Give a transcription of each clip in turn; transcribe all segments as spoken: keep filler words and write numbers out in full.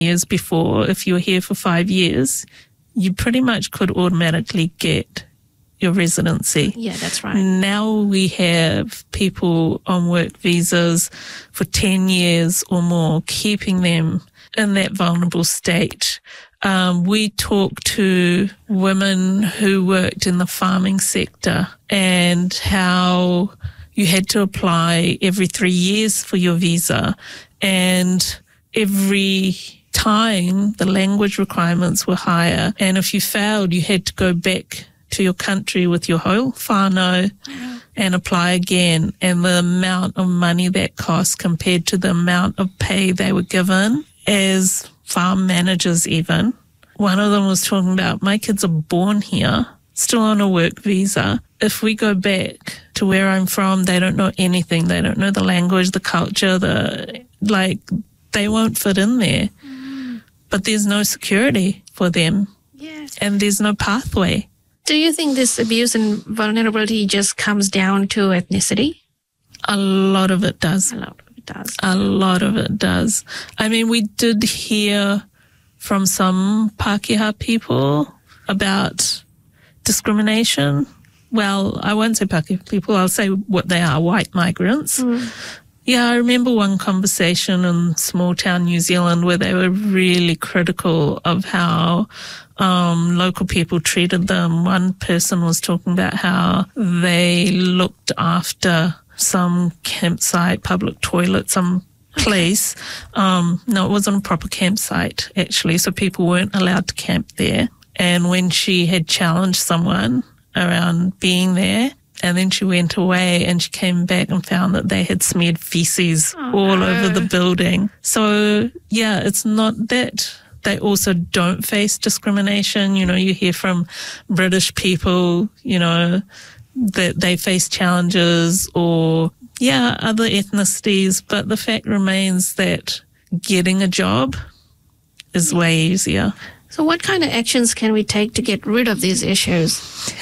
years before, if you were here for five years, you pretty much could automatically get your residency. Yeah, that's right. Now we have people on work visas for ten years or more, keeping them in that vulnerable state. Um, we talk to women who worked in the farming sector and how you had to apply every three years for your visa, and every time the language requirements were higher, and if you failed, you had to go back to your country with your whole whānau and apply again. And the amount of money that cost compared to the amount of pay they were given as farm managers even. One of them was talking about, my kids are born here, still on a work visa. If we go back to where I'm from, they don't know anything. They don't know the language, the culture, the like, they won't fit in there. Mm. But there's no security for them. Yes. And there's no pathway. Do you think this abuse and vulnerability just comes down to ethnicity? A lot of it does. A lot of it does. A lot of it does. I mean, we did hear from some Pākehā people about discrimination. Well, I won't say Pākehā people, I'll say what they are, white migrants. Mm. Yeah, I remember one conversation in small town New Zealand where they were really critical of how um, local people treated them. One person was talking about how they looked after some campsite, public toilet, some place. Um, no, it wasn't a proper campsite, actually, so people weren't allowed to camp there. And when she had challenged someone around being there, and then she went away and she came back and found that they had smeared feces oh, all no. over the building. So, yeah, it's not that they also don't face discrimination. You know, you hear from British people, you know, that they face challenges, or, yeah, other ethnicities. But the fact remains that getting a job is way easier. So what kind of actions can we take to get rid of these issues?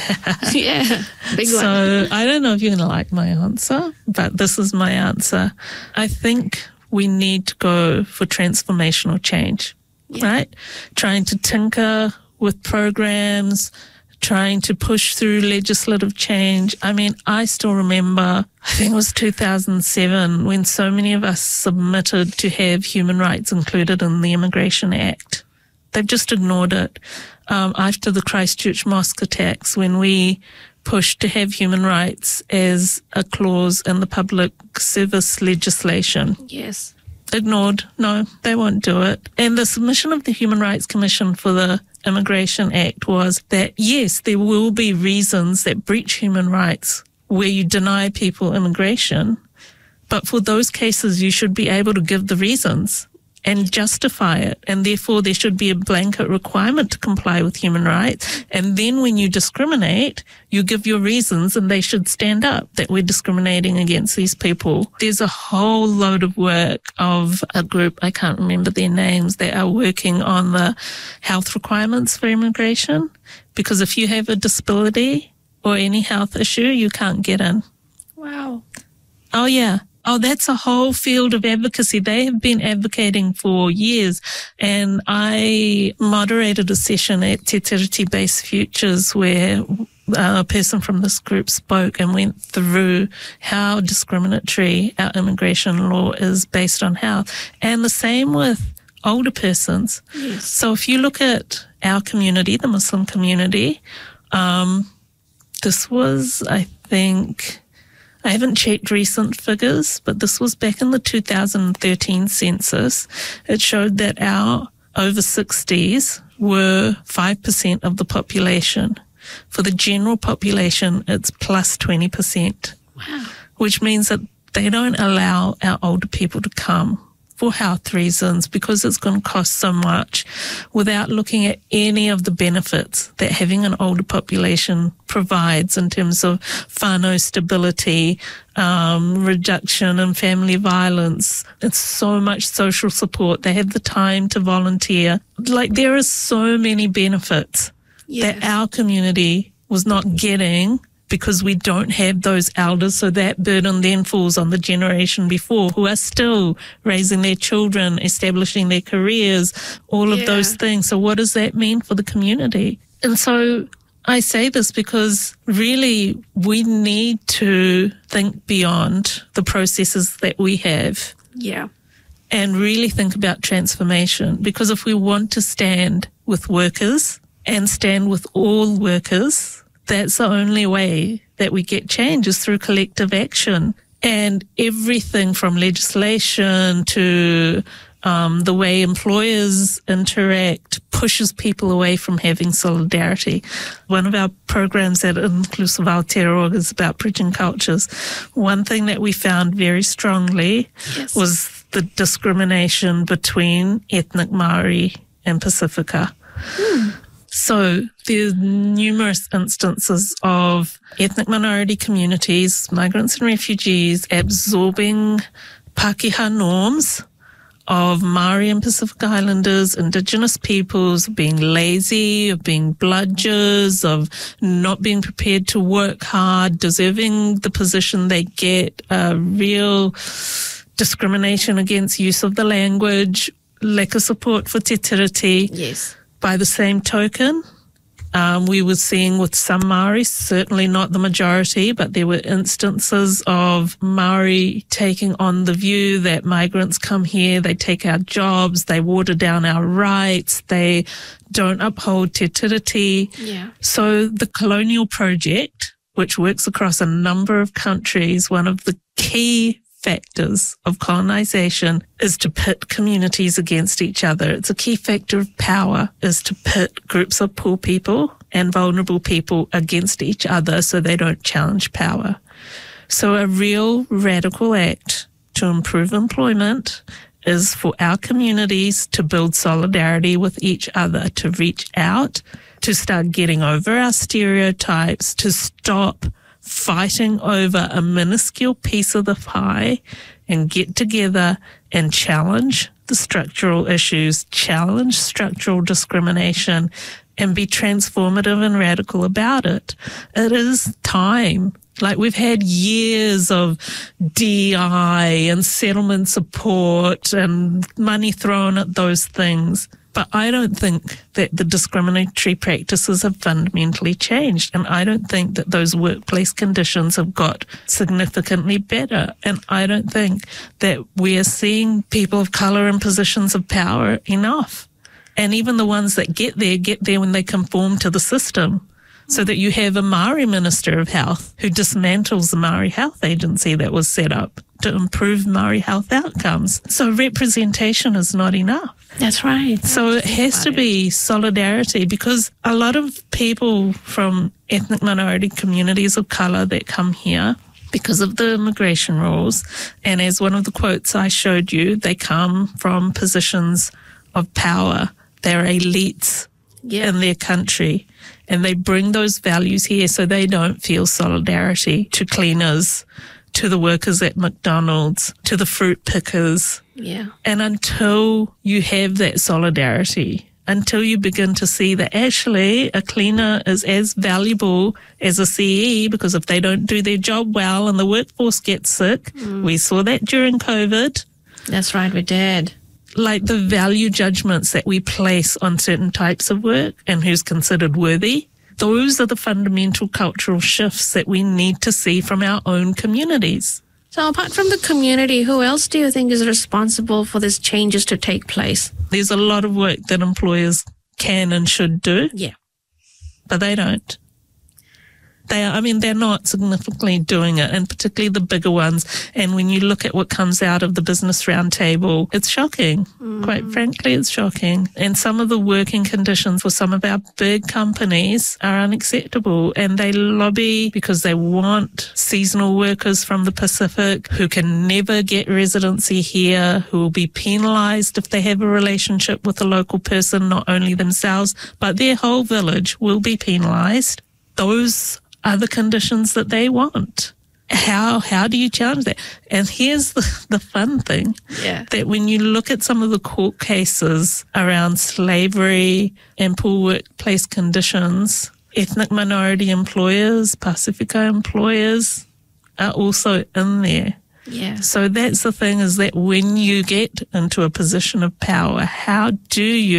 Yeah, big one. So I don't know if you're going to like my answer, but this is my answer. I think we need to go for transformational change, yeah. right? Trying to tinker with programs, trying to push through legislative change. I mean, I still remember, I think it was two thousand seven, when so many of us submitted to have human rights included in the Immigration Act. They've just ignored it. Um, after the Christchurch mosque attacks, when we pushed to have human rights as a clause in the public service legislation. Yes. Ignored. No, they won't do it. And the submission of the Human Rights Commission for the Immigration Act was that, yes, there will be reasons that breach human rights where you deny people immigration, but for those cases you should be able to give the reasons and justify it, and therefore there should be a blanket requirement to comply with human rights. And then when you discriminate, you give your reasons, and they should stand up that we're discriminating against these people. There's a whole load of work of a group, I can't remember their names, that are working on the health requirements for immigration, because if you have a disability or any health issue, you can't get in. Wow. Oh, yeah. Oh, that's a whole field of advocacy. They have been advocating for years. And I moderated a session at Te Tiriti Base Futures where a person from this group spoke and went through how discriminatory our immigration law is based on health. And the same with older persons. Yes. So if you look at our community, the Muslim community, um, this was, I think... I haven't checked recent figures, but this was back in the two thousand thirteen census. It showed that our over sixties were five percent of the population. For the general population, it's plus twenty percent. Wow. Which means that they don't allow our older people to come for health reasons, because it's going to cost so much, without looking at any of the benefits that having an older population provides in terms of whānau stability, um, reduction in family violence. It's so much social support. They have the time to volunteer. Like, there are so many benefits yes. that our community was not getting because we don't have those elders. So that burden then falls on the generation before, who are still raising their children, establishing their careers, all of Yeah. those things. So what does that mean for the community? And so I say this because really we need to think beyond the processes that we have Yeah. and really think about transformation. Because if we want to stand with workers and stand with all workers, that's the only way that we get change is through collective action. And everything from legislation to um, the way employers interact pushes people away from having solidarity. One of our programs at Inclusive Aotearoa is about bridging cultures. One thing that we found very strongly Yes. was the discrimination between ethnic Māori and Pacifica. Hmm. So there's numerous instances of ethnic minority communities, migrants and refugees, absorbing Pākehā norms of Māori and Pacific Islanders, Indigenous peoples, being lazy, of being bludgers, of not being prepared to work hard, deserving the position they get, uh, real discrimination against use of the language, lack of support for te tiriti. Yes. By the same token, um, we were seeing with some Māori, certainly not the majority, but there were instances of Māori taking on the view that migrants come here, they take our jobs, they water down our rights, they don't uphold te tiriti. Yeah. So the colonial project, which works across a number of countries, one of the key factors of colonization is to pit communities against each other. It's a key factor of power, is to pit groups of poor people and vulnerable people against each other so they don't challenge power. So a real radical act to improve employment is for our communities to build solidarity with each other, to reach out, to start getting over our stereotypes, to stop fighting over a minuscule piece of the pie and get together and challenge the structural issues, challenge structural discrimination, and be transformative and radical about it. It is time. Like, we've had years of D E I and settlement support and money thrown at those things. But I don't think that the discriminatory practices have fundamentally changed. And I don't think that those workplace conditions have got significantly better. And I don't think that we're seeing people of colour in positions of power enough. And even the ones that get there, get there when they conform to the system. So that you have a Māori Minister of Health who dismantles the Māori Health Agency that was set up to improve Māori health outcomes. So representation is not enough. That's right. So it has to be solidarity, because a lot of people from ethnic minority communities of colour that come here because of the immigration rules, and as one of the quotes I showed you, they come from positions of power. They're elites Yeah. in their country, and they bring those values here so they don't feel solidarity to cleaners, to the workers at McDonald's, to the fruit pickers. Yeah. And until you have that solidarity, until you begin to see that actually a cleaner is as valuable as a C E, because if they don't do their job well and the workforce gets sick, mm. we saw that during COVID. That's right, we did. Like the value judgments that we place on certain types of work and who's considered worthy, those are the fundamental cultural shifts that we need to see from our own communities. So apart from the community, who else do you think is responsible for these changes to take place? There's a lot of work that employers can and should do, Yeah. but they don't. They are, I mean, they're not significantly doing it, and particularly the bigger ones. And when you look at what comes out of the Business Roundtable, it's shocking. Mm. Quite frankly, it's shocking. And some of the working conditions for some of our big companies are unacceptable. And they lobby because they want seasonal workers from the Pacific who can never get residency here, who will be penalised if they have a relationship with a local person, not only themselves, but their whole village will be penalised. Those are the conditions that they want. How how do you challenge that? And here's the, the fun thing, yeah. that when you look at some of the court cases around slavery and poor workplace conditions, ethnic minority employers, Pasifika employers are also in there. Yeah. So that's the thing, is that when you get into a position of power, how do you